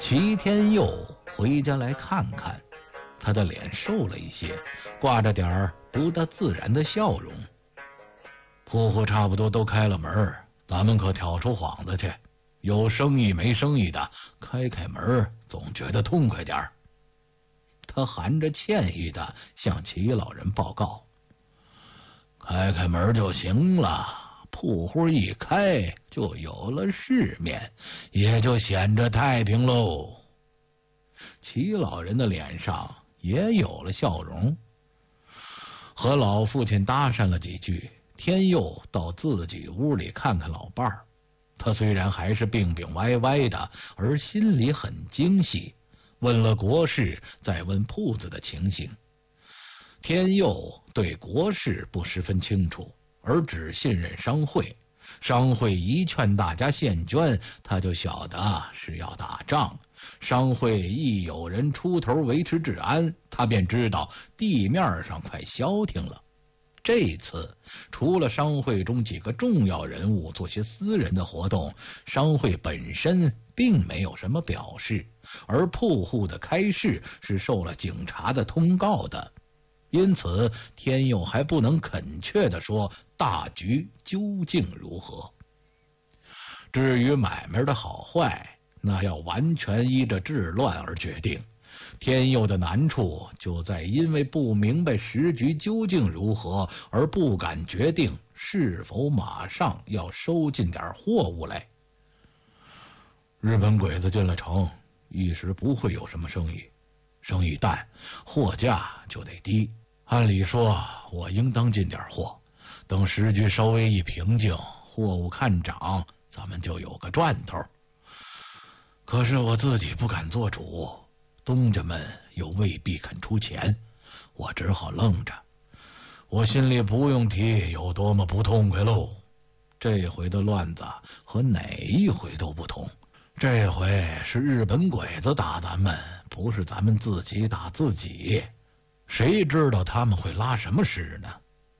齐天佑回家来看看，他的脸瘦了一些，挂着点不大自然的笑容。铺户差不多都开了门，咱们可挑出幌子去，有生意没生意的，开门总觉得痛快点。他含着歉意的向齐老人报告：开门就行了，铺户一开就有了市面，也就显着太平喽。齐老人的脸上也有了笑容，和老父亲搭讪了几句，天佑到自己屋里看看老伴儿。他虽然还是病病歪歪的，而心里很精细，问了国事，再问铺子的情形。天佑对国事不十分清楚，而只信任商会。商会一劝大家献捐，他就晓得是要打仗。商会一有人出头维持治安，他便知道地面上快消停了。这次除了商会中几个重要人物做些私人的活动，商会本身并没有什么表示，而铺户的开市是受了警察的通告的。因此天佑还不能恳切地说大局究竟如何。至于买卖的好坏，那要完全依着治乱而决定。天佑的难处就在因为不明白时局究竟如何，而不敢决定是否马上要收进点货物来。日本鬼子进了城，一时不会有什么生意，生意淡，货价就得低。按理说我应当进点货，等时局稍微一平静，货物看涨，咱们就有个赚头。可是我自己不敢做主，东家们又未必肯出钱，我只好愣着。我心里不用提有多么不痛快喽。这回的乱子和哪一回都不同，这回是日本鬼子打咱们，不是咱们自己打自己。谁知道他们会拉什么事呢？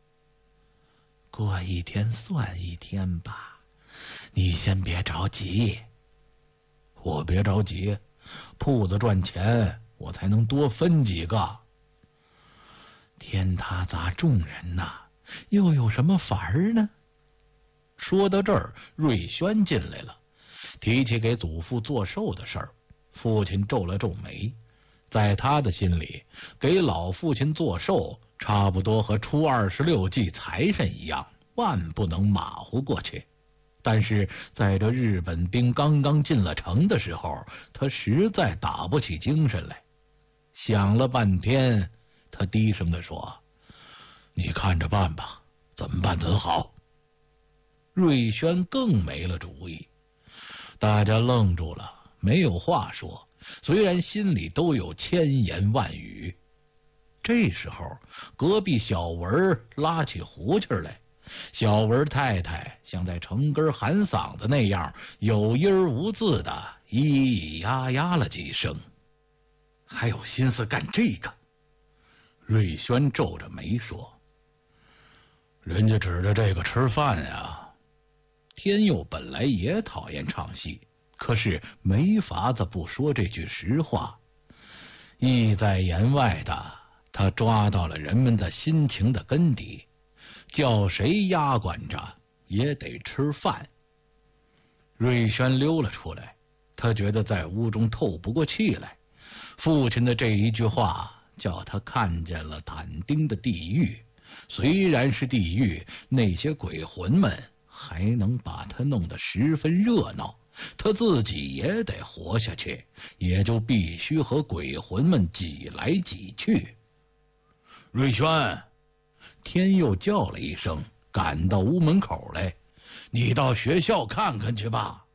过一天算一天吧，你先别着急。我别着急，铺子赚钱，我才能多分几个。天塌砸众人呐，又有什么法儿呢？说到这儿，瑞轩进来了，提起给祖父做寿的事儿。父亲皱了皱眉，在他的心里，给老父亲做寿差不多和初26祭财神一样，万不能马虎过去。但是在这日本兵刚刚进了城的时候，他实在打不起精神来。想了半天，他低声地说：你看着办吧，怎么办怎好。瑞轩更没了主意。大家愣住了，没有话说，虽然心里都有千言万语。这时候隔壁小文拉起胡气来，小文太太像在城根喊嗓子那样，有音无字的咿咿呀呀了几声。还有心思干这个？瑞轩皱着眉说：人家指着这个吃饭呀。天佑本来也讨厌唱戏，可是没法子不说这句实话。意在言外的，他抓到了人们的心情的根底，叫谁压管着也得吃饭。瑞轩溜了出来，他觉得在屋中透不过气来。父亲的这一句话叫他看见了但丁的地狱，虽然是地狱，那些鬼魂们还能把他弄得十分热闹，他自己也得活下去，也就必须和鬼魂们挤来挤去。瑞轩，天佑叫了一声，赶到屋门口来，你到学校看看去吧。